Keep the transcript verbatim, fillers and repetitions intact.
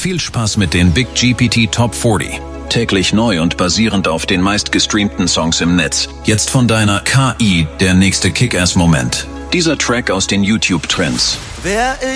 viel Spaß mit den Big G P T Top vierzig. Täglich neu und basierend auf den meistgestreamten Songs im Netz. Jetzt von deiner K I der nächste Kick-Ass-Moment. Dieser Track aus den YouTube-Trends. Wer